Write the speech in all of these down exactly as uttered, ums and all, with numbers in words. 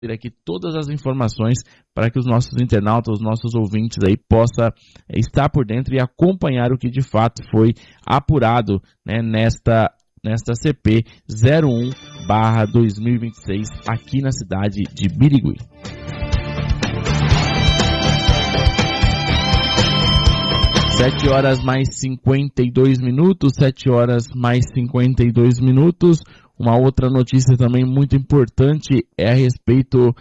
ter aqui todas as informações para que os nossos internautas, os nossos ouvintes aí possam estar por dentro e acompanhar o que de fato foi apurado, né, nesta, nesta C P zero um barra dois mil e vinte e seis aqui na cidade de Birigui. Sete horas mais cinquenta e dois minutos, sete horas mais cinquenta e dois minutos. Uma outra notícia também muito importante é a respeito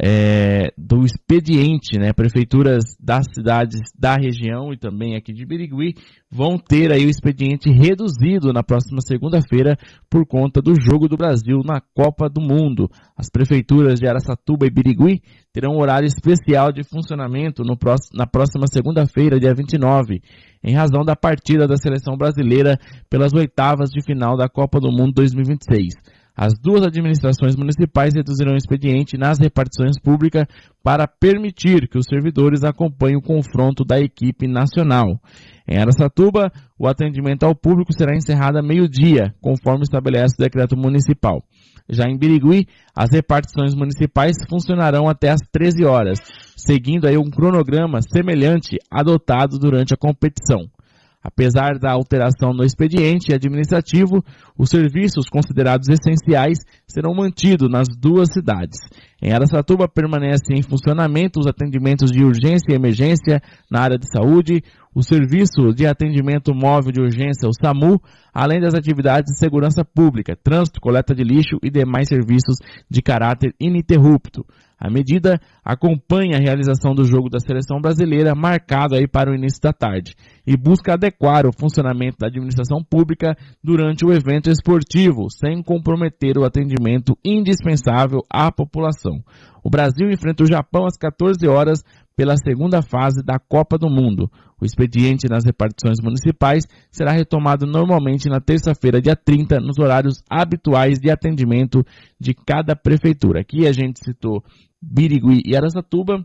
é, do expediente, né? Prefeituras das cidades da região e também aqui de Birigui vão ter aí o expediente reduzido na próxima segunda-feira por conta do Jogo do Brasil na Copa do Mundo. As prefeituras de Araçatuba e Birigui terão um horário especial de funcionamento no próximo, na próxima segunda-feira, dia vinte e nove, em razão da partida da seleção brasileira pelas oitavas de final da Copa do Mundo dois mil e vinte e seis. As duas administrações municipais reduzirão o expediente nas repartições públicas para permitir que os servidores acompanhem o confronto da equipe nacional. Em Araçatuba, o atendimento ao público será encerrado a meio-dia, conforme estabelece o decreto municipal. Já em Birigui, as repartições municipais funcionarão até às treze horas, seguindo aí um cronograma semelhante adotado durante a competição. Apesar da alteração no expediente administrativo, os serviços considerados essenciais serão mantidos nas duas cidades. Em Araçatuba permanecem em funcionamento os atendimentos de urgência e emergência na área de saúde, o serviço de atendimento móvel de urgência, o SAMU, além das atividades de segurança pública, trânsito, coleta de lixo e demais serviços de caráter ininterrupto. A medida acompanha a realização do jogo da seleção brasileira, marcado aí para o início da tarde, e busca adequar o funcionamento da administração pública durante o evento esportivo, sem comprometer o atendimento indispensável à população. O Brasil enfrenta o Japão às quatorze horas pela segunda fase da Copa do Mundo. O expediente nas repartições municipais será retomado normalmente na terça-feira, dia trinta, nos horários habituais de atendimento de cada prefeitura. Aqui a gente citou Birigui e Araçatuba,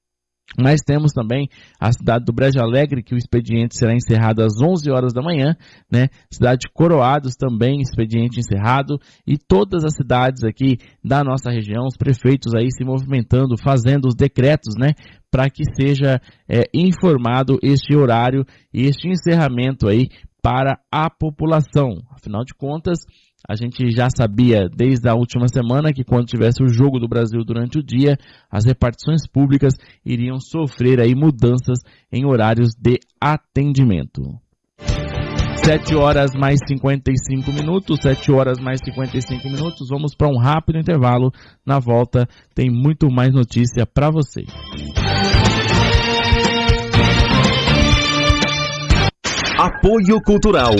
mas temos também a cidade do Brejo Alegre, que o expediente será encerrado às onze horas da manhã, né? Cidade de Coroados também, expediente encerrado, e todas as cidades aqui da nossa região, os prefeitos aí se movimentando, fazendo os decretos, né? Para que seja é, informado este horário e este encerramento aí para a população. Afinal de contas, a gente já sabia desde a última semana que quando tivesse o Jogo do Brasil durante o dia, as repartições públicas iriam sofrer aí mudanças em horários de atendimento. sete horas mais cinquenta e cinco minutos, sete horas mais cinquenta e cinco minutos, vamos para um rápido intervalo. Na volta tem muito mais notícia para você. Apoio Cultural.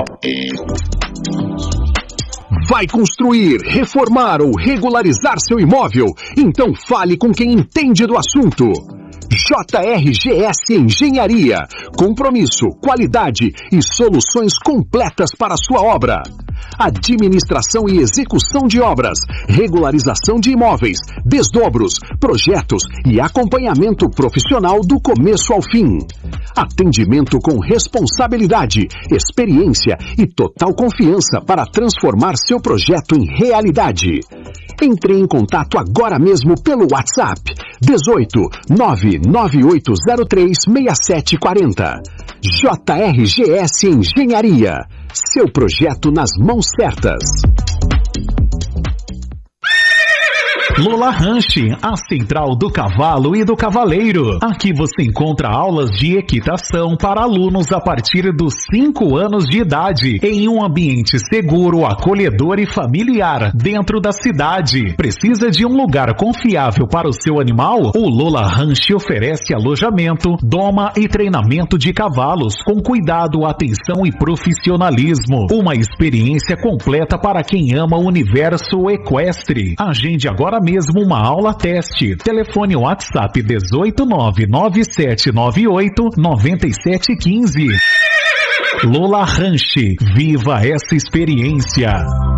Vai construir, reformar ou regularizar seu imóvel? Então fale com quem entende do assunto. J R G S Engenharia. Compromisso, qualidade e soluções completas para a sua obra. Administração e execução de obras, regularização de imóveis, desdobros, projetos e acompanhamento profissional do começo ao fim. Atendimento com responsabilidade, experiência e total confiança para transformar seu projeto em realidade. Entre em contato agora mesmo pelo WhatsApp dezoito, nove nove oito zero três, seis sete quatro zero. J R G S Engenharia. Seu projeto nas mãos certas. Lola Ranch, a central do cavalo e do cavaleiro. Aqui você encontra aulas de equitação para alunos a partir dos cinco anos de idade, em um ambiente seguro, acolhedor e familiar, dentro da cidade. Precisa de um lugar confiável para o seu animal? O Lola Ranch oferece alojamento, doma e treinamento de cavalos, com cuidado, atenção e profissionalismo. Uma experiência completa para quem ama o universo equestre. Agende agora mesmo uma aula teste. Telefone WhatsApp dezoito, nove nove sete nove oito, nove sete um cinco. Lola Ranch. Viva essa experiência.